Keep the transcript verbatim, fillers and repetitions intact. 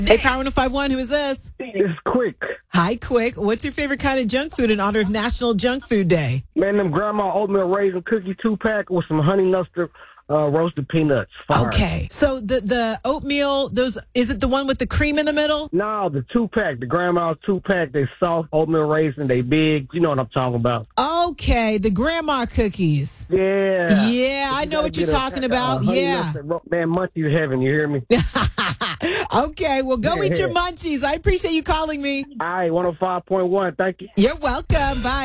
Hey, Power one oh five one, who is this? It's quick. Hi, Quick. What's your favorite kind of junk food in honor of National Junk Food Day? Man, them grandma oatmeal raisin cookie two-pack with some honey mustard uh, roasted peanuts. Fire. Okay. So the, the oatmeal, those is it the one with the cream in the middle? No, the two-pack, the grandma's two-pack, they soft oatmeal raisin, they big. You know what I'm talking about. Okay, the grandma cookies. Yeah. Yeah, I know what you're talking about. Yeah. Man, munchies heaven, you hear me? Okay, well, go eat your munchies. I appreciate you calling me. All right, one oh five point one, thank you. You're welcome. Bye.